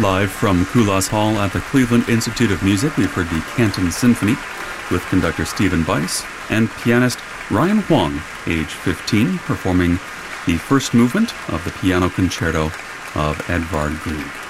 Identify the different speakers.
Speaker 1: Live from Kulas Hall at the Cleveland Institute of Music, we've heard the Canton Symphony with conductor Stephen Bice and pianist Ryan Huang, age 15, performing the first movement of the Piano Concerto of Edvard Grieg.